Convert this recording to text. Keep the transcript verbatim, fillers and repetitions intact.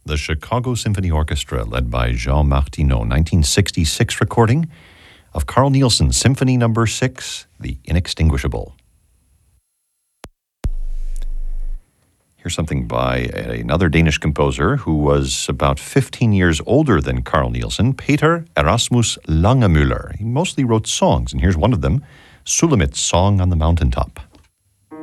the Chicago Symphony Orchestra, led by Jean Martineau, nineteen sixty-six recording of Carl Nielsen's Symphony Number Six, The Inextinguishable. Here's something by another Danish composer who was about fifteen years older than Carl Nielsen, Peter Erasmus Langemüller. He mostly wrote songs, and here's one of them, Sulamit's Song on the Mountaintop.